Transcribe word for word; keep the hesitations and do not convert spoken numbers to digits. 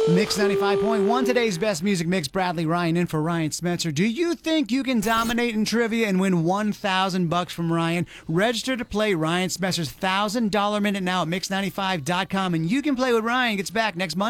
Mix ninety-five point one, today's best music mix. Bradley Ryan in for Ryan Spencer. Do you think you can dominate in trivia and win one thousand bucks from Ryan? Register to play Ryan Spencer's one thousand dollar minute now at mix ninety-five dot com, and you can play with Ryan. Gets back next Monday.